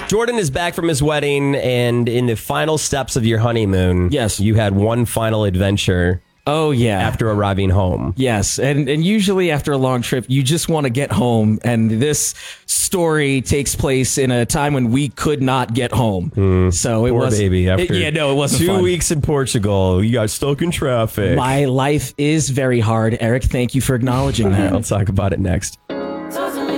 Jordan is back from his wedding, and in the final steps of your honeymoon, yes, you had one final adventure. Oh, yeah. After arriving home. Yes. And usually after a long trip, you just want to get home. And this story takes place in a time when we could not get home. So it Poor was baby. After it wasn't 2 fun. weeks in Portugal, you got stuck in traffic. My life is very hard. Eric, thank you for acknowledging that. I'll talk about it next.